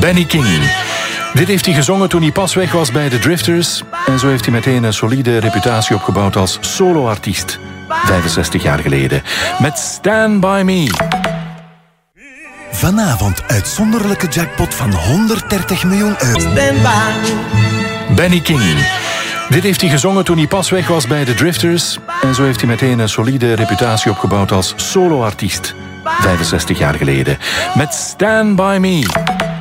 Benny King. Dit heeft hij gezongen toen hij pas weg was bij de Drifters. En zo heeft hij meteen een solide reputatie opgebouwd als soloartiest. 65 jaar geleden. Met Stand By Me. Vanavond uitzonderlijke jackpot van 130 miljoen euro. Benny King. Dit heeft hij gezongen toen hij pas weg was bij de Drifters. En zo heeft hij meteen een solide reputatie opgebouwd als soloartiest. 65 jaar geleden. Met Stand By Me.